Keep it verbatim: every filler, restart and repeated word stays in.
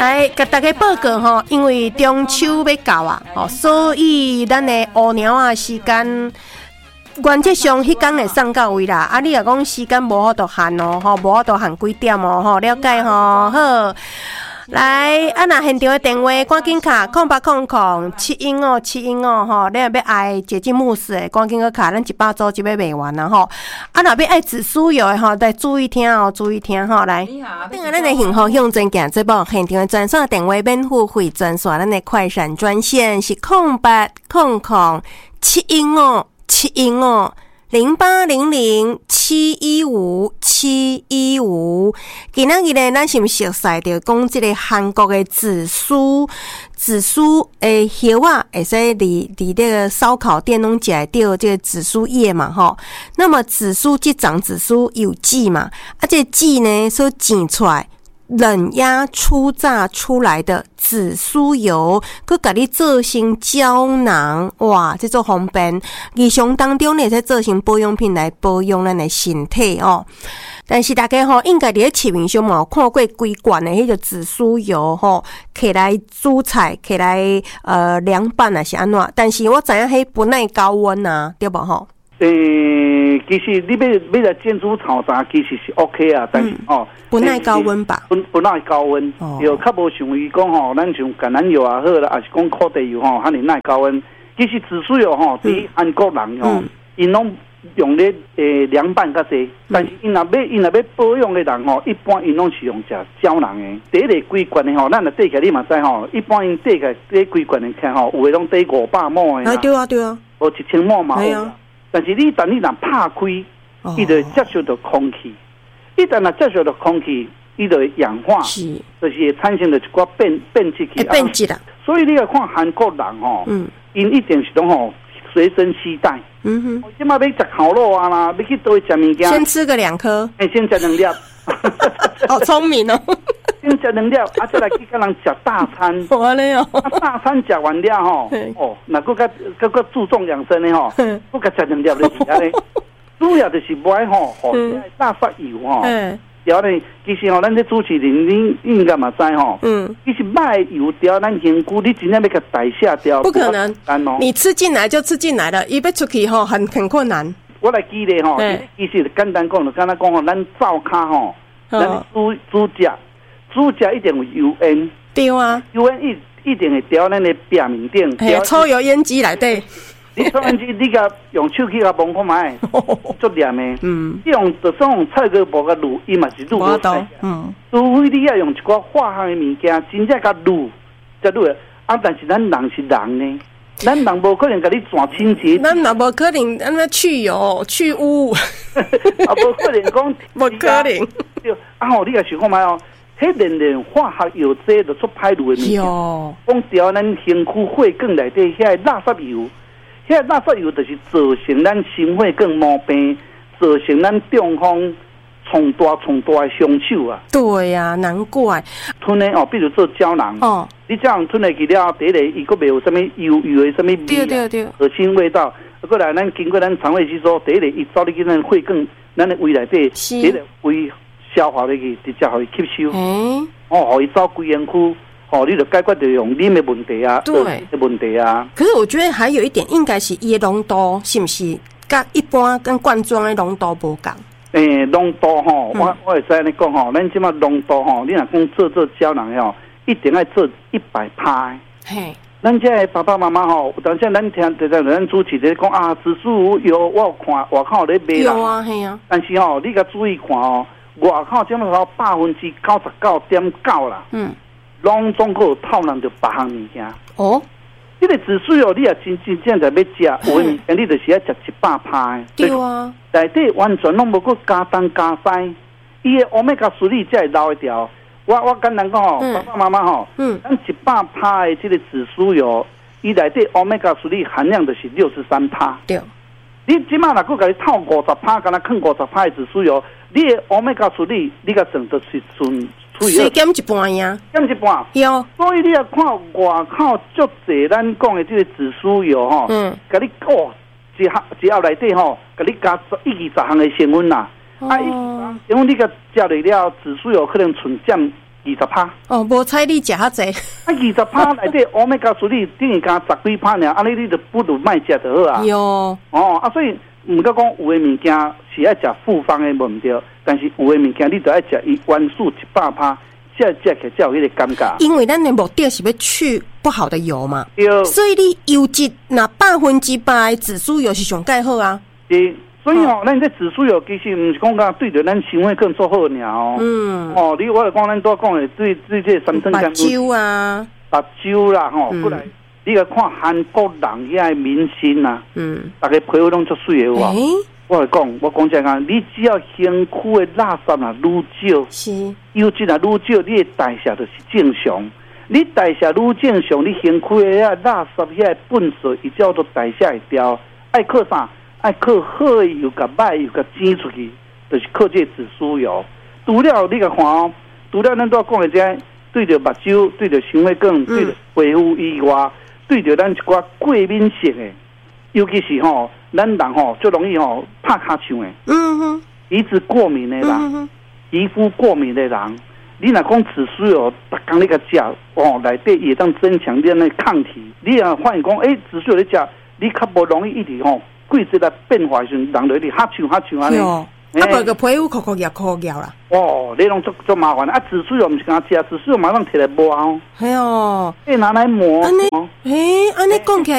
来甲大家报告吼，因为中秋要到啊，吼，所以咱的乌鸟啊时间。原则上，迄天会送到位啦。啊，你若讲时间无法度限哦，吼，无法度限几点哦，吼，了解吼，好。来，啊，若现场的电话赶紧卡空八空空七英哦七英哦，吼，你若要爱接近慕斯的，赶紧去卡，咱一百组就要卖完啦吼。啊，若要爱紫苏油的吼，得注意听哦，注意听吼。来，等下咱的幸福向前行这部现场的专线电话免付费专线，咱的快闪专线是空八空空七英哦。七英哦，零八零零七一五七一五。今仔日咧，咱是毋是熟悉着讲即个韩国的紫苏？紫苏诶，叶啊，会使伫伫这个烧烤店拢食得到这个紫苏叶嘛吼。那么紫苏即种紫苏有籽嘛？啊，这籽呢所挤出来。冷压初榨出来的紫苏油，佮甲你做成胶囊，哇，这做方便。日常当中呢，在做成保养品来保养咱的身体哦。但是大家吼，应该伫咧市面上嘛有看过规罐的迄个紫苏油吼，摕来煮菜，摕来呃凉拌啊是安怎？但是我知影迄不耐高温啊，对无吼？ 诶、欸，其实你要要来煎煮炒炸，其实是 OK 啊，但是、嗯、哦， 不耐高温吧？ 不不耐高温，有较无像伊讲吼，咱像橄榄油啊好啦，还是讲烤地油吼，哈尼耐高温。其实紫苏油吼，对韩国人吼，因拢用咧诶凉拌较济，但是因若要因若要保养的人吼，一般因拢是用食胶囊的。第一个规罐的吼，咱若缀起来你嘛知吼，一般因缀起来这规罐的看吼，有的拢缀五百毫的。 啊对啊对啊， 无一千毫嘛有。但是你等你若拍开，伊就接触到空气，一旦若接触到空气，伊就会氧化，是，就是会产生了一寡变变质去， 变质啦。所以你要看韩国人吼，嗯，因一定是拢吼随身携带，嗯哼，即马要食烤肉啊啦，要去倒去食物件， 先吃个两颗， 哎，先食两粒， 好聪明哦。 先食两粒，啊，再来去跟人食大餐。 完了哟！ 啊，大餐食完了吼，哦，那佫较佫佫注重养生的吼，佫甲食两粒咧是安尼。主要就是不爱吼，吼，垃圾油吼。然后呢，其实吼，咱这主持人恁应该嘛知吼，嗯，其实卖油掉咱身躯，你真正要甲代谢掉， 不可能。你吃进来就吃进来了，伊要出去吼，很很困难。 我来举例吼，其实简单讲就简单讲吼，咱灶骹吼，咱煮煮食。煮食一定有油烟， 对啊， 油烟一一定会掉咱的表面顶， 嘿，抽油烟机内底。 你抽烟机，你甲用手去甲摸看卖，足黏的。嗯，你用就算用菜瓜布甲卤，伊嘛是卤无菜。嗯，除非你要用一寡化学的物件，真正甲卤，才卤。啊，但是咱人是人呢，咱人无可能甲你转清洁。 咱也无可能安尼去油去污， 啊，无可能讲， 无可能。 对，啊吼，你也想看卖哦。迄连连化学药剂就出歹路的物件，讲掉咱身躯血管内底遐垃圾油，遐垃圾油就是造成咱心血管毛病，造成咱中风、创大创大的伤手啊。 对呀、啊，难怪。 吞的哦，比如做胶囊哦，你这样吞下去了，第一个伊佫袂有啥物油油的啥物味， 对对对， 恶心味道。过来，咱经过咱肠胃吸收，第一个伊走入去咱血管，咱的胃内底，第一个胃。消化入去，直接互伊吸收。嗯，哦，互伊走规身躯，哦，你就解决着用啉的问题啊， 对的问题啊。 可是我觉得还有一点，应该是伊的浓度是不是跟一般跟罐装的浓度无共？ 诶、欸，浓度吼，嗯、我我会使安尼讲吼，咱即马浓度吼，你若讲做做胶囊吼，一定要做一百趴。嘿。咱这个爸爸妈妈吼，有当时咱听在在咱主持咧讲啊，紫苏油我有看外口咧卖啦。有啊，系啊。但是吼，你甲注意看哦。外口这么头百分之九十九点九啦，嗯，拢总共套人着别项物件。哦，这个紫苏油你也真真正在要食，有诶物件你就是要食一百趴的。对啊，内底完全拢无搁加东加西，伊诶欧米伽三才会留会掉。我我简单讲吼，爸爸妈妈吼，嗯，咱一百趴的这个紫苏油，伊内底欧米伽三含量就是六十三趴。对。你即马若搁甲你套五十趴，敢若放五十趴的紫苏油，你的欧米伽三你甲算就是算除以二， 减一半呀， 减一半。有，所以你要看外口足侪咱讲的这个紫苏油吼，嗯，甲你哦一盒一盒内底吼，甲你加一二十项的成分啦。哦、啊，成分你甲食落了，紫苏油可能剩占二十趴。 哦，无彩你食较济。 啊，二十趴内底欧米伽三你等于加十几趴尔，安尼你就不如卖食就好啊。 有哦啊，所以毋过讲有诶物件是爱食复方诶无毋对，但是有诶物件你就爱食伊原数一百趴，才食起才有迄个感觉。 因为咱的目的是要去不好的油嘛， 对， 所以你油脂那百分之百紫苏油是上介好啊。 对。所以哦，咱这紫苏油其实毋是讲讲对着咱肠胃更做好尔哦。嗯。哦，你我来讲，咱多讲的对对这三酸甘油。目睭啊。目睭啦，吼，过来，你来看韩国人遐明星啊，嗯，大家皮肤拢足水的哇。我来讲，我讲真啊，你只要身躯的垃圾啊愈少，是油脂啊愈少，你的代谢就是正常。你代谢愈正常，你身躯的遐垃圾遐粪水，伊叫做代谢会掉。爱靠啥？爱靠好的油甲歹油甲煎出去，就是靠这紫苏油。除了你甲看哦，除了咱都讲的这对着目睭、对着肠胃管、对着皮肤以外，对着咱一寡过敏性的，尤其是吼、哦，咱人吼、哦、最容易吼、哦、拍卡枪的，嗯哼，鼻子过敏的人，嗯、皮肤过敏的人，你若讲紫苏油，逐工你甲食哦，内底也当增强你那抗体。你若发现讲，诶、欸，紫苏油你食，你较无容易一直吼。季节来变化时，人就一直哈唱哈唱安尼。啊，无个皮肤酷酷摇酷摇啦。哦，你拢足足麻烦啊！紫苏油毋是敢食，紫苏油马上摕来抹哦。系哦，你拿来抹。安尼，诶，安尼讲起来。